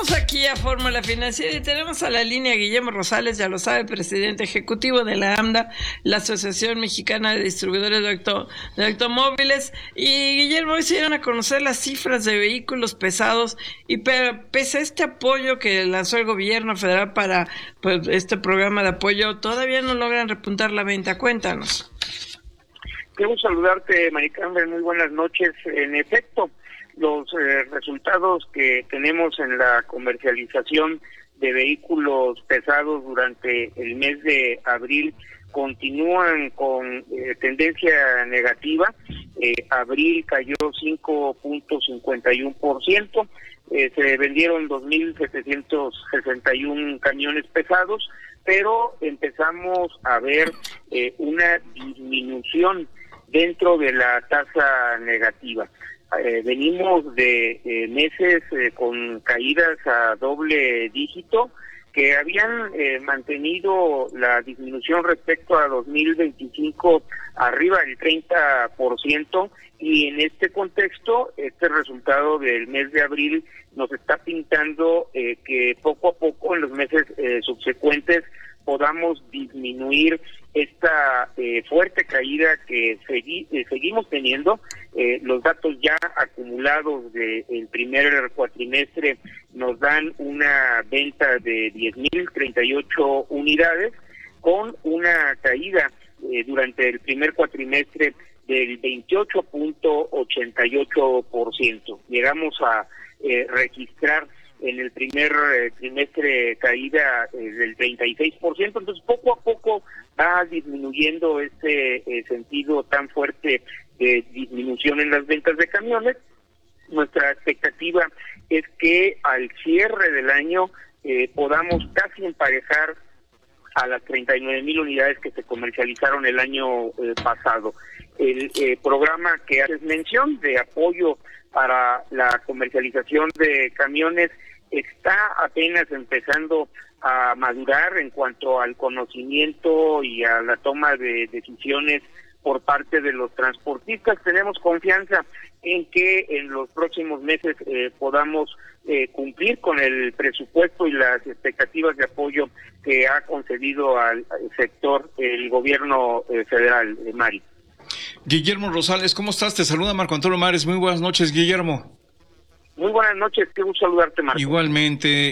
Regresamos aquí a Fórmula Financiera y tenemos a la línea Guillermo Rosales, ya lo sabe, presidente ejecutivo de la AMDA, la Asociación Mexicana de Distribuidores de Automóviles. Y Guillermo, hoy se dieron a conocer las cifras de vehículos pesados y pese a este apoyo que lanzó el gobierno federal para este programa de apoyo, todavía no logran repuntar la venta. Cuéntanos. Quiero saludarte, Maricarmen, muy buenas noches. En efecto, los resultados que tenemos en la comercialización de vehículos pesados durante el mes de abril continúan con tendencia negativa. Abril cayó 5.51%, se vendieron 2.761 camiones pesados, pero empezamos a ver una disminución dentro de la tasa negativa. Venimos de meses con caídas a doble dígito que habían mantenido la disminución respecto a 2025 arriba del 30%, y en este contexto, este resultado del mes de abril nos está pintando que poco a poco en los meses subsecuentes podamos disminuir esta fuerte caída que seguimos teniendo. Los datos ya acumulados del primer cuatrimestre nos dan una venta de 10.038 unidades, con una caída durante el primer cuatrimestre del 28.88%. Llegamos a registrar en el primer trimestre caída del 36%, entonces poco a poco va disminuyendo este sentido tan fuerte de disminución en las ventas de camiones. Nuestra expectativa es que al cierre del año podamos casi emparejar a las 39,000 unidades que se comercializaron el año pasado. El programa que haces mención de apoyo para la comercialización de camiones está apenas empezando a madurar en cuanto al conocimiento y a la toma de decisiones por parte de los transportistas. Tenemos confianza en que en los próximos meses podamos cumplir con el presupuesto y las expectativas de apoyo que ha concedido al sector el gobierno federal, Mari. Guillermo Rosales, ¿cómo estás? Te saluda Marco Antonio Mares. Muy buenas noches, Guillermo. Muy buenas noches, qué gusto saludarte, Marco. Igualmente.